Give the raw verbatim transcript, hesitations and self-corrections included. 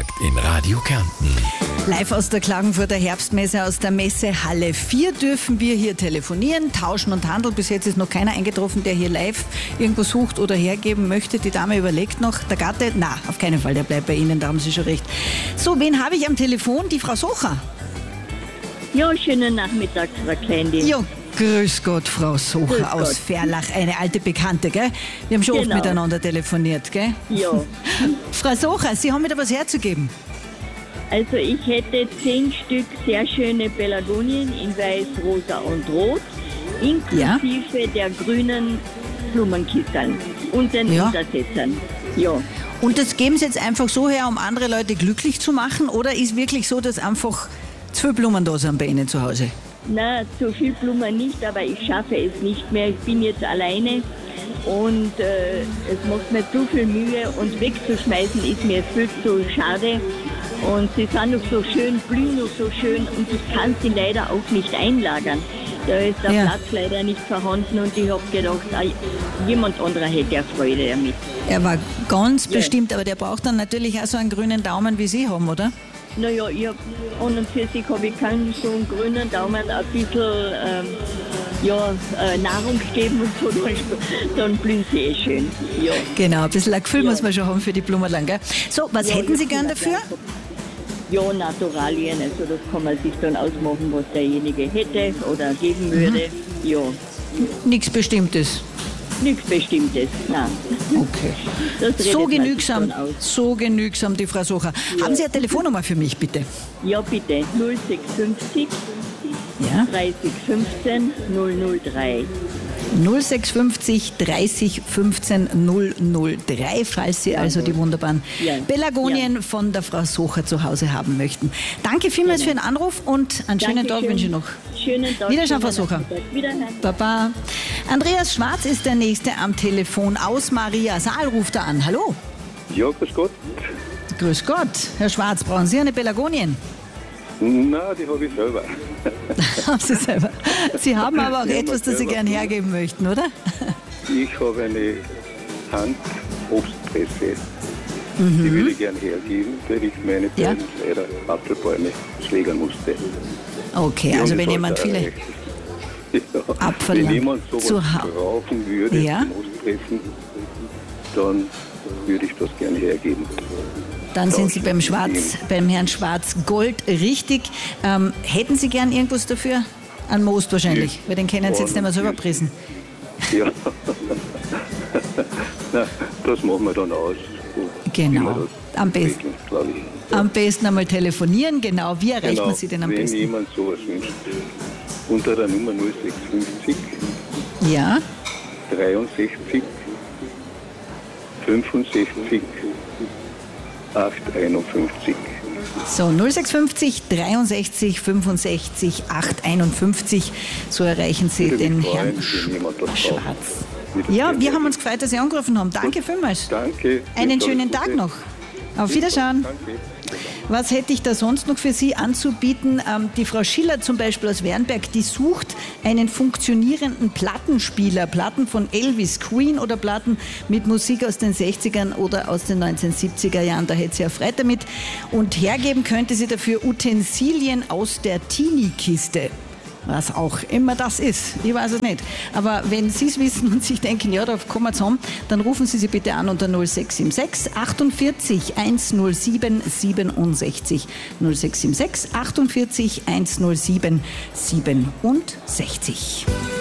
Flohmarkt in Radio Kärnten. Live aus der Klagenfurter Herbstmesse, aus der Messehalle vier dürfen wir hier telefonieren, tauschen und handeln. Bis jetzt ist noch keiner eingetroffen, der hier live irgendwo sucht oder hergeben möchte. Die Dame überlegt noch. Der Gatte? Na, auf keinen Fall, der bleibt bei Ihnen, da haben Sie schon recht. So, wen habe ich am Telefon? Die Frau Socher. Ja, schönen Nachmittag, Frau Kleindi. Jo, grüß Gott, Frau Socher Grüß aus Gott. Verlach, eine alte Bekannte, gell? Wir haben schon Genau. oft miteinander telefoniert, gell? Ja, Frau Socher, Sie haben mir da was herzugeben. also ich hätte zehn Stück sehr schöne Pelargonien in Weiß, Rosa und Rot, inklusive der grünen Blumenkisseln und den Ja. Untersetzern. Ja, Und das geben Sie jetzt einfach so her, um andere Leute glücklich zu machen? Oder ist wirklich so, dass einfach zu viele Blumen da sind bei Ihnen zu Hause? na, so viel Blumen nicht, aber ich schaffe es nicht mehr. Ich bin jetzt alleine und äh, es macht mir zu viel Mühe und wegzuschmeißen ist mir viel zu schade. Und sie sind noch so schön, blühen noch so schön und ich kann sie leider auch nicht einlagern. Da ist der Ja. Platz leider nicht vorhanden und ich habe gedacht, ah, jemand anderer hätte ja Freude damit. Er war ganz Ja. bestimmt, aber der braucht dann natürlich auch so einen grünen Daumen, wie Sie haben, oder? Naja, ich hab, an und für sich habe ich keinen so einen grünen Daumen, ein bisschen ähm, ja, äh, Nahrung geben und so, dann, dann blühen sie eh schön. Ja. Genau, ein bisschen ein Gefühl Ja. muss man schon haben für die Blumenlang, gell? So, was Ja, hätten Sie ich gern bin dafür? Ja, Naturalien, also das kann man sich dann ausmachen, was derjenige hätte oder geben würde. Ja, Nichts Bestimmtes. nichts Bestimmtes, nein. Okay. Das redet So man sich genügsam, dann aus. so genügsam, die Frau Socher. Haben Sie eine Telefonnummer für mich, bitte? Ja, bitte, null sechs fünfzig, Ja. dreißig fünfzehn, null null drei. null sechs fünfzig dreißig fünfzehn null null drei, falls Sie also die wunderbaren Ja. Pelargonien von der Frau Socher zu Hause haben möchten. Danke vielmals für den Anruf und einen schönen Tag Dankeschön. wünsche ich noch. Schönen Tag. Wiederschauen, Frau schönen Socher. Nachmittag. Wiederhören. Baba. Andreas Schwarz ist der Nächste am Telefon. Aus Maria Saal ruft er an. Hallo. Ja, grüß Gott. Grüß Gott. Herr Schwarz, brauchen Sie eine Pelargonien? Na, die habe ich selber. Haben Sie selber. Sie haben aber auch Ja, etwas, das Sie selber. gern hergeben möchten, oder? Ich habe eine Handobstpresse. Mhm. Die will ich gern hergeben, weil ich meine Ja. beiden leider Apfelbäume schlägern musste. Okay, Die also haben wenn das jemand halt viele... erreicht. Ja. Apfelland Wenn jemand sowas zu ha- brauchen würde, Ja. zum Ostpressen, dann würde ich das gerne hergeben. Dann sind Sie Ja, beim ich- Schwarz, beim Herrn Schwarz Gold richtig. Ähm, hätten Sie gern irgendwas dafür? An Most wahrscheinlich, Ja. weil den können Sie jetzt nicht mehr selber Ja. pressen. Ja. Na, das machen wir dann aus. Genau. Wie wir das Am besten. regeln, glaub ich. Am besten einmal telefonieren, genau. Wie erreicht Genau, man Sie denn am wenn besten? jemand sowas wünscht, unter der Nummer null sechs fünfzig Ja, dreiundsechzig fünfundsechzig achthunderteinundfünfzig. so null sechs fünfzig dreiundsechzig fünfundsechzig achthunderteinundfünfzig. So erreichen Sie Würde mich den freuen, Herrn wenn jemand das braucht. Schwarz. Würde Ja, gerne wir haben hergeben. uns gefreut, dass Sie angerufen haben. Danke vielmals. Danke. Einen Alles schönen Gute. Tag noch. Auf Wiederschauen. Danke. Was hätte ich da sonst noch für Sie anzubieten? Ähm, die Frau Schiller zum Beispiel aus Wernberg, die sucht einen funktionierenden Plattenspieler. Platten von Elvis, Queen oder Platten mit Musik aus den sechzigern oder aus den neunzehnhundertsiebziger Jahren. Da hätte sie ja Freude damit. Und hergeben könnte sie dafür Utensilien aus der Teenie-Kiste. Was auch immer das ist. Ich weiß es nicht. Aber wenn Sie es wissen und sich denken, ja, da kommen wir zusammen, dann rufen Sie sie bitte an unter null sechs sieben sechs achtundvierzig hundertsieben siebenundsechzig. null sechs sieben sechs achtundvierzig hundertsieben siebenundsechzig.